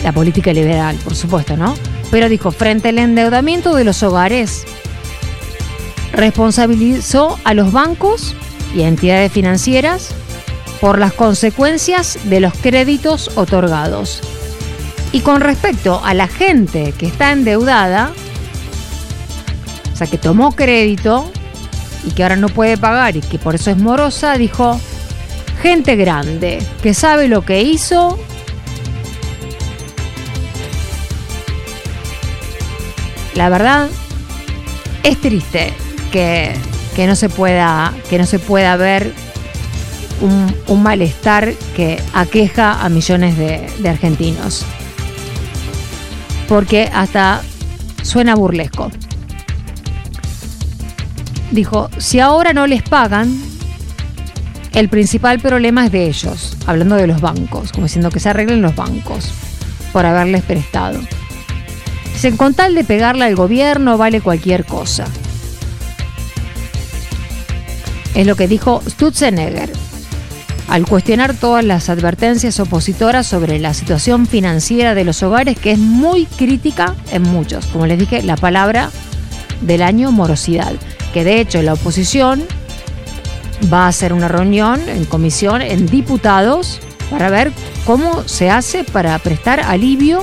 la política liberal, por supuesto, ¿no? Pero dijo, frente al endeudamiento de los hogares, responsabilizó a los bancos y a entidades financieras por las consecuencias de los créditos otorgados. Y con respecto a la gente que está endeudada, o sea, que tomó crédito y que ahora no puede pagar y que por eso es morosa, dijo, gente grande que sabe lo que hizo. La verdad, es triste que no se pueda ver un malestar que aqueja a millones de argentinos. Porque hasta suena burlesco. Dijo, si ahora no les pagan, el principal problema es de ellos, hablando de los bancos, como diciendo que se arreglen los bancos por haberles prestado. Dicen, con tal de pegarle al gobierno vale cualquier cosa. Es lo que dijo Stutzenegger al cuestionar todas las advertencias opositoras sobre la situación financiera de los hogares, que es muy crítica en muchos. Como les dije, la palabra del año, morosidad, que de hecho la oposición va a hacer una reunión en comisión, en diputados, para ver cómo se hace para prestar alivio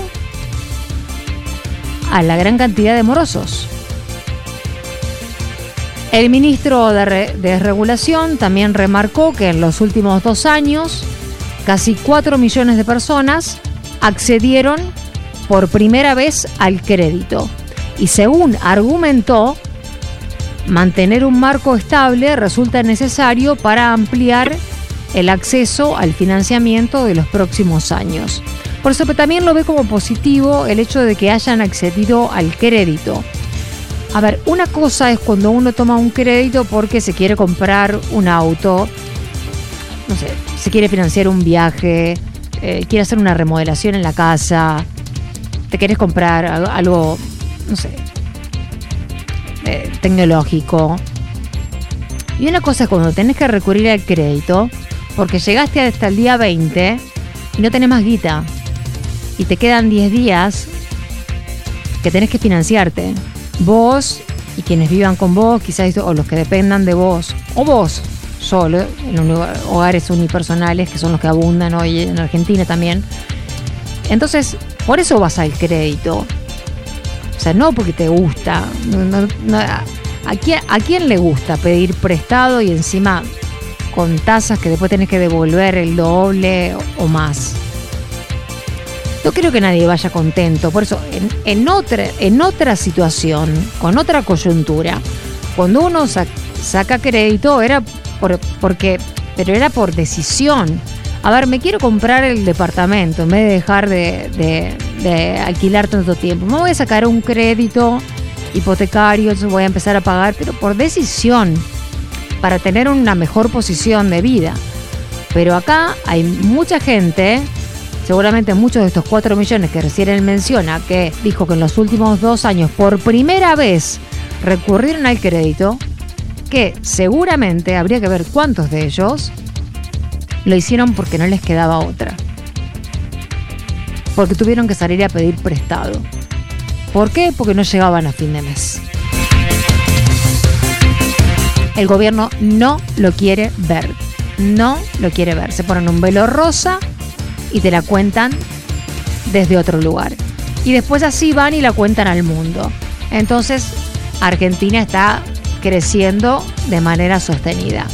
a la gran cantidad de morosos. El ministro de Regulación también remarcó que en los últimos 2 años casi 4 millones de personas accedieron por primera vez al crédito. Y según argumentó, mantener un marco estable resulta necesario para ampliar el acceso al financiamiento de los próximos años. Por eso también lo ve como positivo el hecho de que hayan accedido al crédito. A ver, una cosa es cuando uno toma un crédito porque se quiere comprar un auto, no sé, se quiere financiar un viaje, quiere hacer una remodelación en la casa, te quieres comprar algo, no sé, tecnológico. Y una cosa es cuando tenés que recurrir al crédito porque llegaste hasta el día 20 y no tenés más guita y te quedan 10 días que tenés que financiarte. Vos y quienes vivan con vos, quizás, o los que dependan de vos, o vos solo, en hogares unipersonales, que son los que abundan hoy en Argentina también. Entonces, por eso vas al crédito. O sea, no porque te gusta. ¿A quién le gusta pedir prestado y encima con tasas que después tenés que devolver el doble o más? No creo que nadie vaya contento. Por eso, en otra situación, con otra coyuntura, cuando uno saca crédito, pero era por decisión. A ver, me quiero comprar el departamento en vez de dejar de alquilar tanto tiempo. Me voy a sacar un crédito hipotecario, entonces voy a empezar a pagar, pero por decisión, para tener una mejor posición de vida. Pero acá hay mucha gente, seguramente muchos de estos 4 millones que recién él menciona, que dijo que en los últimos 2 años por primera vez recurrieron al crédito, que seguramente habría que ver cuántos de ellos lo hicieron porque no les quedaba otra. Porque tuvieron que salir a pedir prestado. ¿Por qué? Porque no llegaban a fin de mes. El gobierno no lo quiere ver. No lo quiere ver. Se ponen un velo rosa y te la cuentan desde otro lugar. Y después así van y la cuentan al mundo. Entonces, Argentina está creciendo de manera sostenida.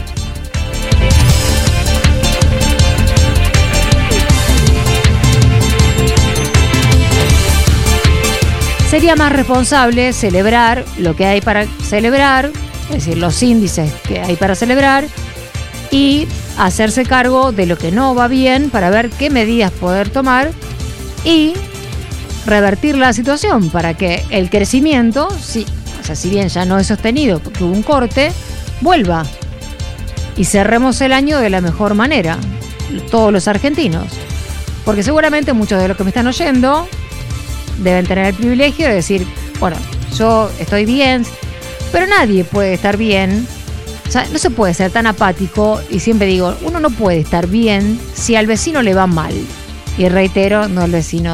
Sería más responsable celebrar lo que hay para celebrar, es decir, los índices que hay para celebrar, y hacerse cargo de lo que no va bien para ver qué medidas poder tomar y revertir la situación para que el crecimiento, si bien ya no es sostenido porque hubo un corte, vuelva y cerremos el año de la mejor manera, todos los argentinos. Porque seguramente muchos de los que me están oyendo deben tener el privilegio de decir, bueno, yo estoy bien, pero nadie puede estar bien. O sea, no se puede ser tan apático, y siempre digo, uno no puede estar bien si al vecino le va mal. Y reitero, no al vecino